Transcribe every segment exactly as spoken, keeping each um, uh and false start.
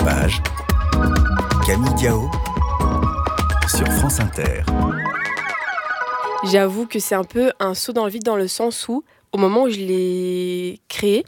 Tapage, Camille Diao sur France Inter. J'avoue que c'est un peu un saut dans le vide dans le sens où, au moment où je l'ai créée,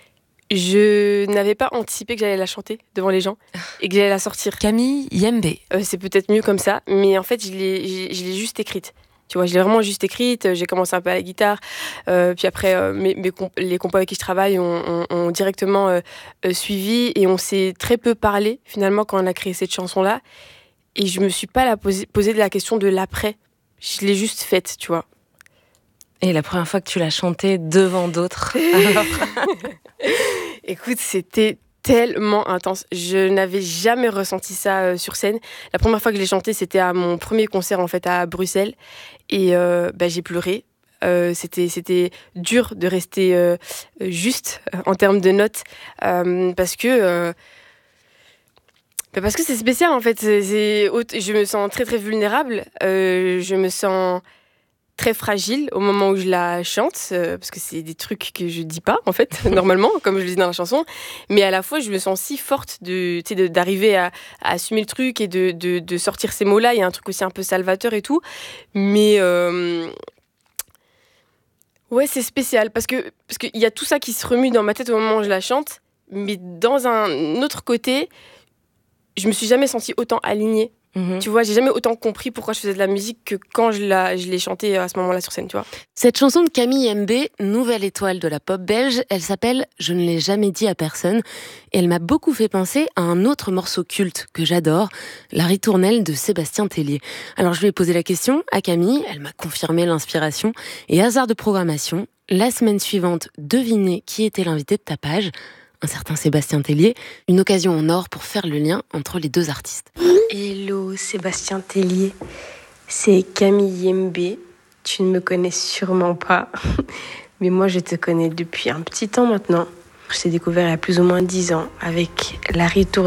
je n'avais pas anticipé que j'allais la chanter devant les gens et que j'allais la sortir. Camille Yembe. Euh, c'est peut-être mieux comme ça, mais en fait, je l'ai, je, je l'ai juste écrite. Tu vois, je l'ai vraiment juste écrite. J'ai commencé un peu à la guitare. Euh, puis après, euh, mes, mes comp- les compos avec qui je travaille ont, ont, ont directement euh, euh, suivi et on s'est très peu parlé finalement quand on a créé cette chanson-là. Et je me suis pas la posé, posé de la question de l'après. Je l'ai juste faite, tu vois. Et la première fois que tu l'as chantée devant d'autres, alors... Écoute, c'était tellement intense. Je n'avais jamais ressenti ça euh, sur scène. La première fois que je l'ai chanté, c'était à mon premier concert en fait à Bruxelles. Et euh, bah, j'ai pleuré. Euh, c'était, c'était dur de rester euh, juste euh, en termes de notes. Euh, parce que... Euh, bah parce que c'est spécial en fait. C'est, c'est, je me sens très très vulnérable. Euh, je me sens... très fragile au moment où je la chante, euh, parce que c'est des trucs que je dis pas, en fait, normalement, comme je le dis dans la chanson. Mais à la fois, je me sens si forte de, tu sais, de, d'arriver à, à assumer le truc et de, de, de sortir ces mots-là. Il y a un truc aussi un peu salvateur et tout. Mais euh... ouais, c'est spécial, parce que parce qu'il y a tout ça qui se remue dans ma tête au moment où je la chante. Mais dans un autre côté, je me suis jamais sentie autant alignée. Mmh. Tu vois, j'ai jamais autant compris pourquoi je faisais de la musique que quand je, la, je l'ai chantée à ce moment-là sur scène, tu vois. Cette chanson de Camille Yembe, nouvelle étoile de la pop belge, elle s'appelle « Je ne l'ai jamais dit à personne » et elle m'a beaucoup fait penser à un autre morceau culte que j'adore, La ritournelle de Sébastien Tellier. Alors je lui ai posé la question à Camille, elle m'a confirmé l'inspiration et hasard de programmation, la semaine suivante, devinez qui était l'invité de Tapage, un certain Sébastien Tellier, une occasion en or pour faire le lien entre les deux artistes. Hello Sébastien Tellier, c'est Camille Yembe. Tu ne me connais sûrement pas, mais moi je te connais depuis un petit temps maintenant. Je t'ai découvert il y a plus ou moins dix ans avec La Ritournelle